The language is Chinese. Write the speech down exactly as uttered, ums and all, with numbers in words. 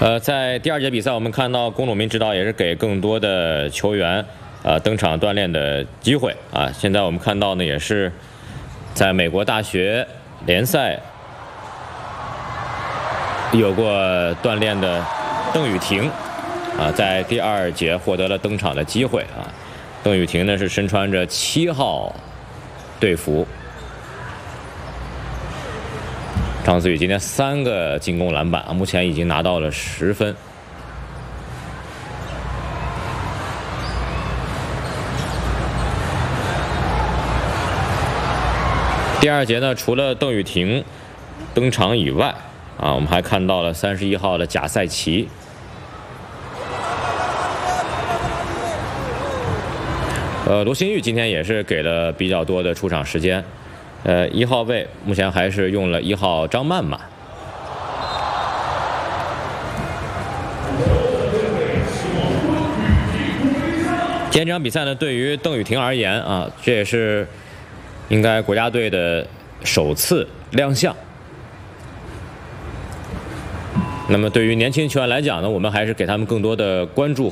呃，在第二节比赛，我们看到龚鲁民指导也是给更多的球员呃登场锻炼的机会啊。现在我们看到呢，也是在美国大学联赛有过锻炼的邓雨婷啊，在第二节获得了登场的机会啊。邓雨婷呢是身穿着七号队服。 张思雨今天三个进攻篮板啊，目前已经拿到了十分。第二节呢，除了邓雨婷登场以外，啊，我们还看到了三十一号的贾赛奇。呃，罗新玉今天也是给了比较多的出场时间。 呃，一号位目前还是用了一号张曼曼。今天这场比赛呢，对于邓雨婷而言啊，这也是应该国家队的首次亮相。那么对于年轻球员来讲呢，我们还是给他们更多的关注。